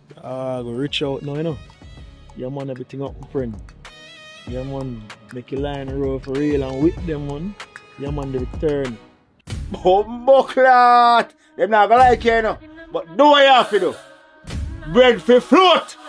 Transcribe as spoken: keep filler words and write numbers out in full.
Ah, go reach out now, you know. Yeah, man, everything up, my friend. Yeah, man, make a line roll for real and with them, man. Yeah, man, the return. Bumbo clot! Them not gonna like you, you know. But do what you have to do. Bread for float!